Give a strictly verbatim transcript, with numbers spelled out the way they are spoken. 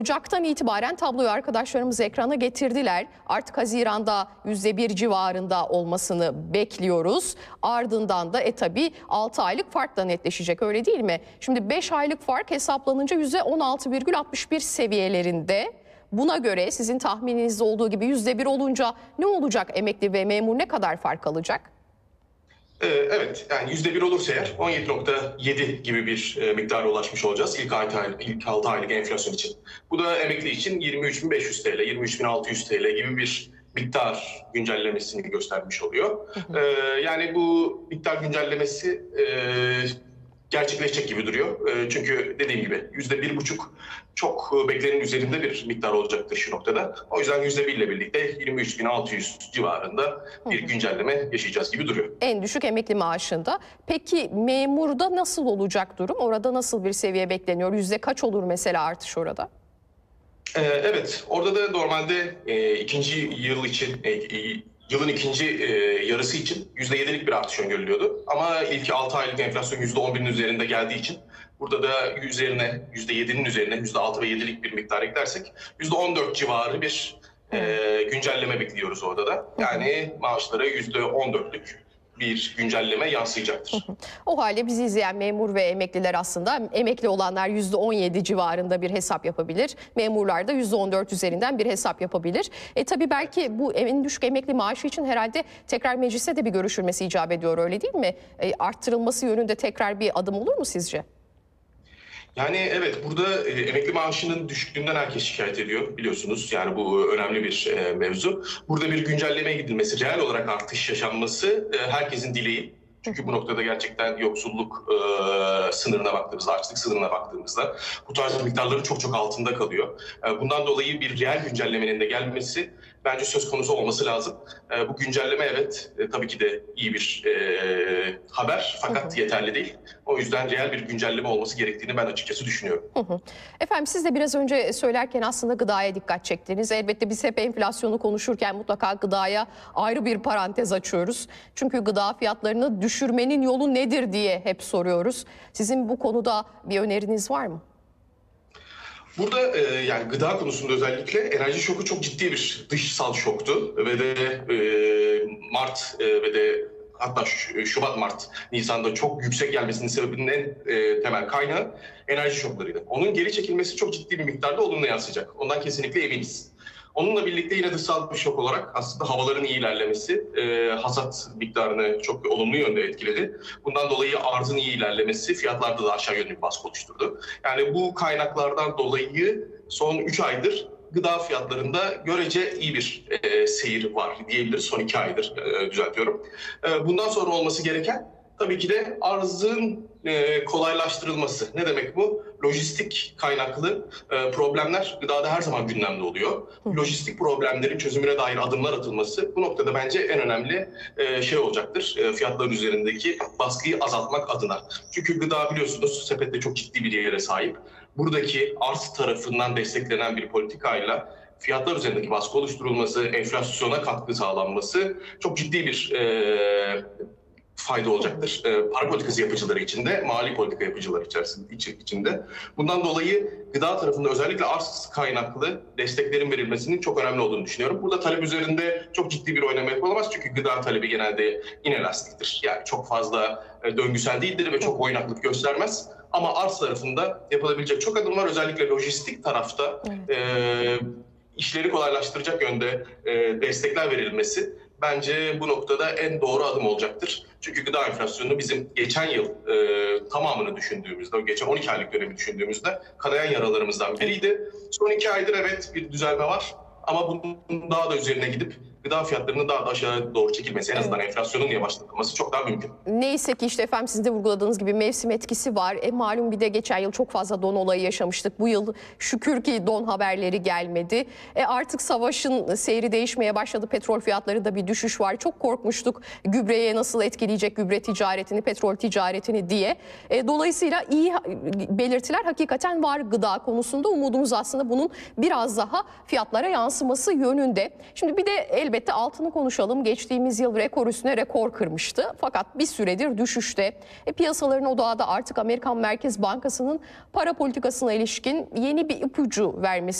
Ocaktan itibaren tabloyu arkadaşlarımız ekrana getirdiler. Artık Haziran'da yüzde bir civarında olmasını bekliyoruz. Ardından da e tabi altı aylık farkla netleşecek, öyle değil mi? Şimdi beş aylık fark hesaplanınca yüzde on altı virgül altmış bir seviyelerinde. Buna göre sizin tahmininizde olduğu gibi yüzde bir olunca ne olacak, emekli ve memur ne kadar fark alacak? Evet, yani yüzde bir olursa eğer on yedi nokta yedi gibi bir miktara ulaşmış olacağız ilk, ay, ilk altı aylık enflasyon için. Bu da emekli için yirmi üç bin beş yüz TL, yirmi üç bin altı yüz TL gibi bir miktar güncellemesini göstermiş oluyor. Hı hı. Ee, yani bu miktar güncellemesi e, gerçekleşecek gibi duruyor. Çünkü dediğim gibi yüzde bir buçuk çok beklenenin üzerinde bir miktar olacaktır şu noktada. O yüzden yüzde bir ile birlikte yirmi üç bin altı yüz civarında bir güncelleme yaşayacağız gibi duruyor. En düşük emekli maaşında. Peki memurda nasıl olacak durum? Orada nasıl bir seviye bekleniyor? Yüzde kaç olur mesela artış orada? Ee, evet, orada da normalde e, ikinci yıl için, e, yılın ikinci e, yarısı için yüzde yedilik bir artış öngörülüyordu. Ama ilk altı aylık enflasyon yüzde on birin üzerinde geldiği için burada da üzerine yüzde yedinin üzerine yüzde altı ve yedilik bir miktar eklersek yüzde on dört civarı bir e, güncelleme bekliyoruz orada da. Yani maaşlara yüzde on dörtlük bir güncelleme yansıyacaktır. O halde bizi izleyen memur ve emekliler aslında emekli olanlar yüzde on yedi civarında bir hesap yapabilir. Memurlar da yüzde on dört üzerinden bir hesap yapabilir. E tabii belki bu en düşük emekli maaşı için herhalde tekrar mecliste de bir görüşülmesi icap ediyor, öyle değil mi? E, arttırılması yönünde tekrar bir adım olur mu sizce? Yani evet, burada e, emekli maaşının düşüklüğünden herkes şikayet ediyor biliyorsunuz. Yani bu önemli bir e, mevzu. Burada bir güncellemeye gidilmesi, reel olarak artış yaşanması e, herkesin dileği. Çünkü bu noktada gerçekten yoksulluk e, sınırına baktığımızda, açlık sınırına baktığımızda bu tarz miktarların çok çok altında kalıyor. E, bundan dolayı bir reel güncellemenin de gelmesi bence söz konusu olması lazım. E, bu güncelleme evet e, tabii ki de iyi bir e, haber, fakat yeterli değil. O yüzden reel bir güncelleme olması gerektiğini ben açıkçası düşünüyorum. Hı hı. Efendim siz de biraz önce söylerken aslında gıdaya dikkat çektiniz. Elbette biz hep enflasyonu konuşurken mutlaka gıdaya ayrı bir parantez açıyoruz. Çünkü gıda fiyatlarını düşürmenin yolu nedir diye hep soruyoruz. Sizin bu konuda bir öneriniz var mı? Burada e, yani gıda konusunda özellikle enerji şoku çok ciddi bir dışsal şoktu ve de e, Mart e, ve de hatta Şubat, Mart, Nisan'da çok yüksek gelmesinin sebebinin en e, temel kaynağı enerji şoklarıydı. Onun geri çekilmesi çok ciddi bir miktarda olumlu yansıyacak. Ondan kesinlikle eminiz. Onunla birlikte yine dışsal bir şok olarak aslında havaların iyi ilerlemesi e, hasat miktarını çok olumlu yönde etkiledi. Bundan dolayı arzın iyi ilerlemesi fiyatlarda da aşağı yönlü bir baskı oluşturdu. Yani bu kaynaklardan dolayı son üç aydır gıda fiyatlarında görece iyi bir e, seyir var diyebiliriz. Son iki aydır e, düzeltiyorum. E, bundan sonra olması gereken tabii ki de arzın e, kolaylaştırılması. Ne demek bu? Lojistik kaynaklı e, problemler gıdada her zaman gündemde oluyor. Lojistik problemlerin çözümüne dair adımlar atılması bu noktada bence en önemli e, şey olacaktır. E, fiyatların üzerindeki baskıyı azaltmak adına. Çünkü gıda biliyorsunuz sepette çok ciddi bir yere sahip. Buradaki arz tarafından desteklenen bir politikayla fiyatlar üzerindeki baskı oluşturulması, enflasyona katkı sağlanması çok ciddi bir e, fayda olacaktır. E, para politikası yapıcıları için de, mali politika yapıcıları içerisinde, içinde. Bundan dolayı gıda tarafında özellikle arz kaynaklı desteklerin verilmesinin çok önemli olduğunu düşünüyorum. Burada talep üzerinde çok ciddi bir oynama yapılamaz. Çünkü gıda talebi genelde inelastiktir. Yani çok fazla e, döngüsel değildir ve çok oynaklık göstermez. Ama arz tarafında yapılabilecek çok adım var. Özellikle lojistik tarafta e, işleri kolaylaştıracak yönde e, destekler verilmesi bence bu noktada en doğru adım olacaktır. Çünkü gıda enflasyonu bizim geçen yıl e, tamamını düşündüğümüzde, geçen on iki aylık dönemi düşündüğümüzde kanayan yaralarımızdan biriydi. Son iki aydır evet bir düzelme var ama bunun daha da üzerine gidip gıda fiyatlarının daha da aşağı doğru çekilmesi, en azından evet, enflasyonun yavaşlatılması çok daha mümkün. Neyse ki işte efendim sizin de vurguladığınız gibi mevsim etkisi var. E malum bir de geçen yıl çok fazla don olayı yaşamıştık. Bu yıl şükür ki don haberleri gelmedi. E artık savaşın seyri değişmeye başladı. Petrol fiyatları bir düşüş var. Çok korkmuştuk gübreye nasıl etkileyecek gübre ticaretini, petrol ticaretini diye. E, dolayısıyla iyi belirtiler hakikaten var gıda konusunda. Umudumuz aslında bunun biraz daha fiyatlara yansıması yönünde. Şimdi bir de el elbette altını konuşalım. Geçtiğimiz yıl rekor üstüne rekor kırmıştı. Fakat bir süredir düşüşte. E, piyasaların odağı da artık Amerikan Merkez Bankası'nın para politikasına ilişkin yeni bir ipucu vermesi